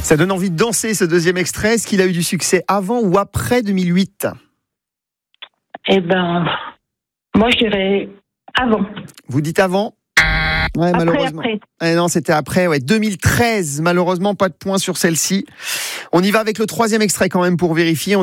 Ça donne envie de danser, ce deuxième extrait. Est-ce qu'il a eu du succès avant ou après 2008 ? Eh ben, moi je dirais avant. Vous dites avant ? Ouais, malheureusement. Après. Non, c'était après, 2013. Malheureusement, pas de point sur celle-ci. On y va avec le troisième extrait quand même pour vérifier.